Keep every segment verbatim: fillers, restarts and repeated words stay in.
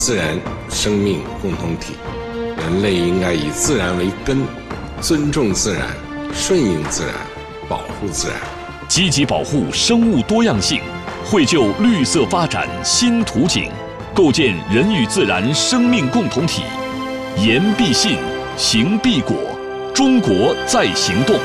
自然生命共同体，人类应该以自然为根，尊重自然，顺应自然，保护自然， 积极保护生物多样性，绘就绿色发展新图景，构建人与自然生命共同体。言必信，行必果，中国在行动。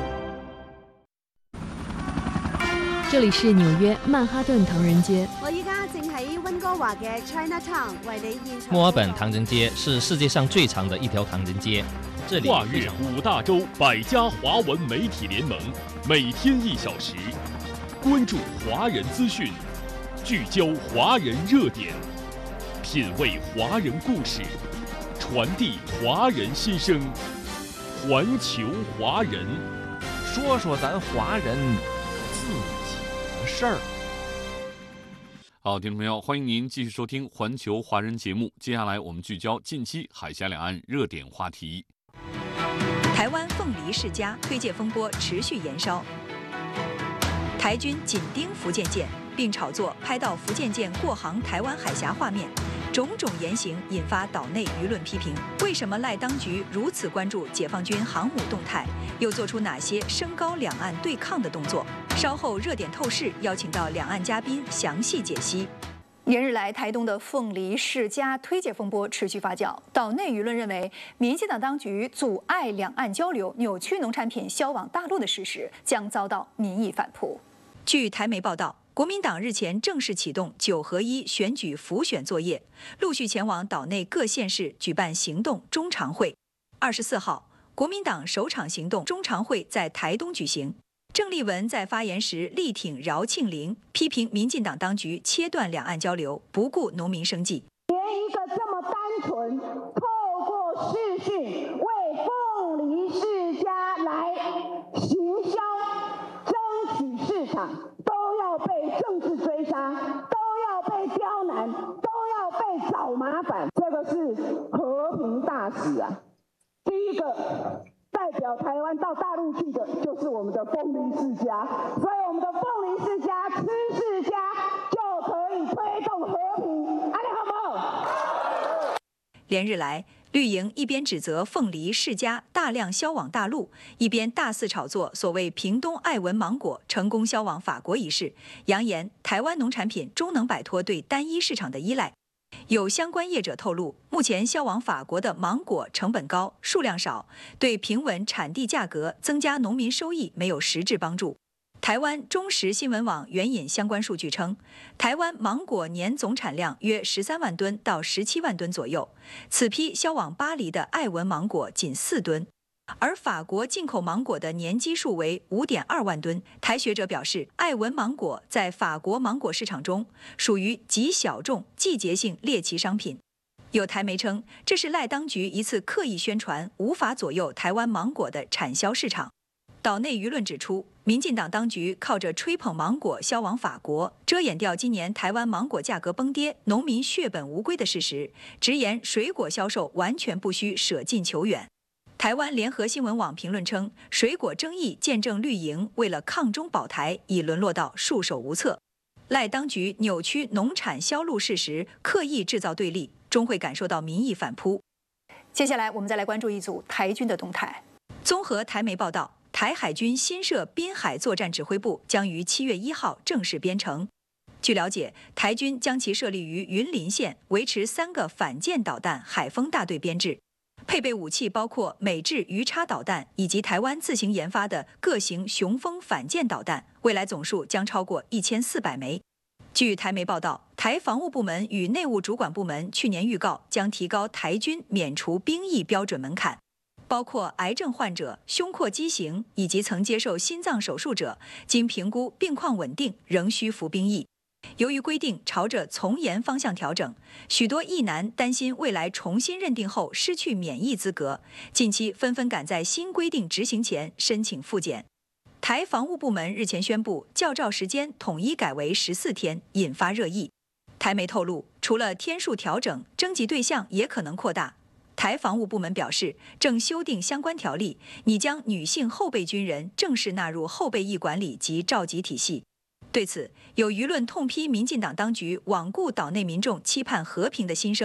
这里是纽约曼哈顿唐人街。 我依家正喺温哥華嘅 Chinatown 為你現場。 墨爾本唐人街是世界上最长的一条唐人街，这里跨越五大洲百家华文媒体联盟，每天一小时，关注华人资讯，聚焦华人热点，品味华人故事，传递华人心声，环球华人， 说说咱华人自己的事儿。 好，听众朋友，欢迎您继续收听《环球华人》节目。接下来我们聚焦近期海峡两岸热点话题。 台湾凤梨世家推介风波持续延烧，台军紧盯福建舰，并炒作拍到福建舰过航台湾海峡画面。种种言行引发岛内舆论批评。为什么赖当局如此关注解放军航母动态？又做出哪些升高两岸对抗的动作？稍后热点透视邀请到两岸嘉宾详细解析。 连日来，台东的凤梨世家推介风波持续发酵，岛内舆论认为，民进党当局阻碍两岸交流、扭曲农产品销往大陆的事实，将遭到民意反扑。 据台媒报道，国民党日前正式启动九合一选举辅选作业，陆续前往岛内各县市举办行动中常会。二十四号，国民党首场行动中常会在台东举行。郑丽文在发言时力挺饶庆铃，批评民进党当局切断两岸交流，不顾农民生计。 连一个这么单纯，透过视讯为凤梨世家来行销、争取市场，都要被政治追杀，都要被刁难，都要被找麻烦。这个是和平大使啊！第一个代表台湾到大陆去的就是我们的凤梨世家，所以我们的凤梨世家、吃世家就可以推动和平，安利好不好？ 连日来，绿营一边指责凤梨世家大量销往大陆，一边大肆炒作所谓屏东爱文芒果成功销往法国一事，扬言台湾农产品终能摆脱对单一市场的依赖。有相关业者透露，目前销往法国的芒果成本高、数量少，对平稳产地价格、增加农民收益没有实质帮助。台湾中时新闻网援引相关数据称，台湾芒果年总产量约十三万吨到十七万吨左右，此批销往巴黎的爱文芒果仅四吨。而法国进口芒果的年基数为 五点二万吨。台学者表示，爱文芒果在法国芒果市场中属于极小众、季节性猎奇商品。有台媒称，这是赖当局一次刻意宣传，无法左右台湾芒果的产销市场。岛内舆论指出，民进党当局靠着吹捧芒果销往法国，遮掩掉今年台湾芒果价格崩跌、农民血本无归的事实，直言水果销售完全不需舍近求远。台湾联合新闻网评论称，水果争议见证绿营为了抗中保台，已沦落到束手无策。赖当局扭曲农产销路事实，刻意制造对立，终会感受到民意反扑。 接下来，我们再来关注一组台军的动态。 综合台媒报道，台海军新设滨海作战指挥部将于七月一号正式编成。据了解，台军将其设立于云林县，维持三个反舰导弹海锋大队编制。配备武器包括美制鱼叉导弹以及台湾自行研发的各型雄风反舰导弹，未来总数将超过一千四百枚。据台媒报道，台防务部门与内务主管部门去年预告将提高台军免除兵役标准门槛，包括癌症患者、胸廓畸形以及曾接受心脏手术者，经评估病况稳定，仍需服兵役。由于规定朝着从严方向调整，许多役男担心未来重新认定后失去免疫资格，近期纷纷赶在新规定执行前申请复检。台防务部门日前宣布，教召时间统一改为十四天，引发热议。台媒透露，除了天数调整，征集对象也可能扩大。台防务部门表示，正修订相关条例，拟将女性后备军人正式纳入后备役管理及召集体系。对此，有舆论痛批民进党当局罔顾岛内民众期盼和平的心声。